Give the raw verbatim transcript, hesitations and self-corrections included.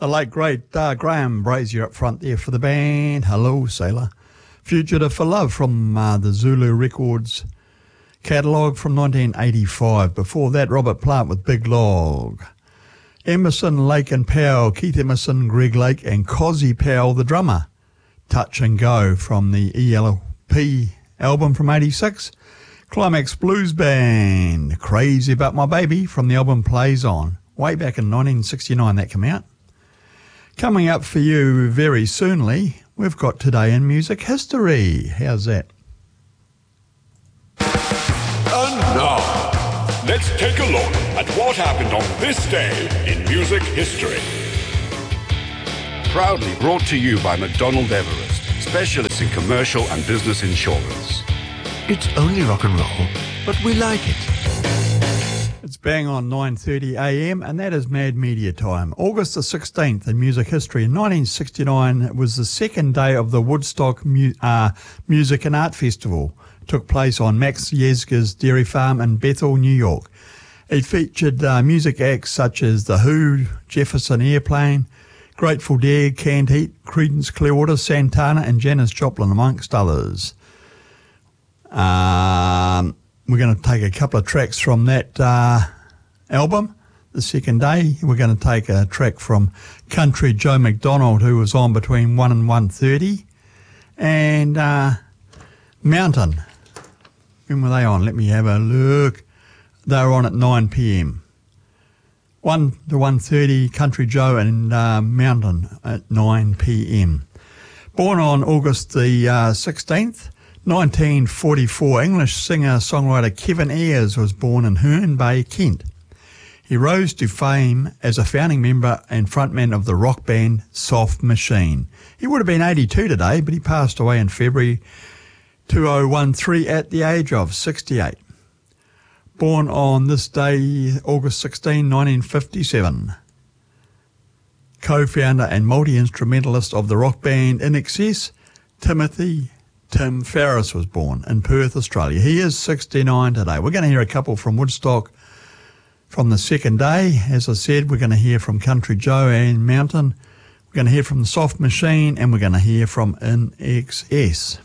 The late, great uh, Graham Brazier up front there for the band. Hello, Sailor. Fugitive for Love from uh, the Zulu Records catalogue from nineteen eighty-five. Before that, Robert Plant with Big Log. Emerson, Lake and Powell, Keith Emerson, Greg Lake and Cozzy Powell, the drummer. Touch and Go from the E L P album from eighty-six. Climax Blues Band, Crazy About My Baby from the album Plays On. Way back in nineteen sixty-nine that came out. Coming up for you very soonly, we've got Today in Music History. How's that? And now, let's take a look at what happened on this day in music history. Proudly brought to you by McDonald Everest, specialists in commercial and business insurance. It's only rock and roll, but we like it. It's bang on nine thirty a m and that is Mad Media time. August the sixteenth in music history. In nineteen sixty-nine, it was the second day of the Woodstock Mu- uh, Music and Art Festival. It took place on Max Yesker's dairy farm in Bethel, New York. It featured uh, music acts such as The Who, Jefferson Airplane, Grateful Dead, Canned Heat, Creedence Clearwater, Santana and Janis Joplin, amongst others. Um... We're going to take a couple of tracks from that uh, album. The second day, we're going to take a track from Country Joe McDonald, who was on between one and one thirty, and uh, Mountain. When were they on? Let me have a look. They were on at nine p m one to one thirty, Country Joe and uh, Mountain at nine p m Born on August the uh, sixteenth, nineteen forty-four, English singer-songwriter Kevin Ayers was born in Herne Bay, Kent. He rose to fame as a founding member and frontman of the rock band Soft Machine. He would have been eighty-two today, but he passed away in February two thousand thirteen at the age of sixty-eight. Born on this day, August sixteenth, nineteen fifty-seven. Co-founder and multi-instrumentalist of the rock band I N X S, Timothy Tim Ferriss was born in Perth, Australia. He is sixty-nine today. We're going to hear a couple from Woodstock from the second day. As I said, we're going to hear from Country Joe and Mountain. We're going to hear from the Soft Machine, and we're going to hear from I N X S.